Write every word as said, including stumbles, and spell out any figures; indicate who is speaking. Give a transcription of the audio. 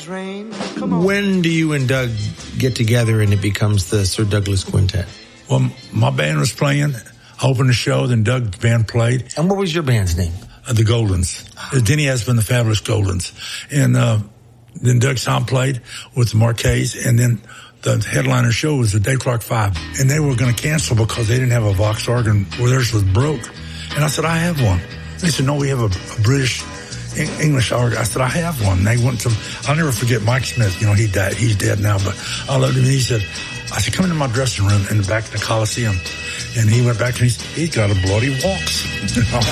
Speaker 1: train. Come on.
Speaker 2: When do you and Doug get together and it becomes the Sir Douglas Quintet?
Speaker 3: Well, my band was playing, I opened the show, then Doug's band played.
Speaker 2: And what was your band's name?
Speaker 3: Uh, the Goldens. Uh, Denny has been the Fabulous Goldens. And uh, then Doug Tom played with the Marquets, and then the headliner show was the Dave Clark Five. And they were going to cancel because they didn't have a Vox organ where theirs was broke. And I said, I have one. They said, no, we have a, a British English organ. I said, I have one. And they went to, I'll never forget Mike Smith. You know, he died. He's dead now, but I loved him. And he said, I said, come into my dressing room in the back of the Coliseum. And he went back to me. He's got a bloody waltz.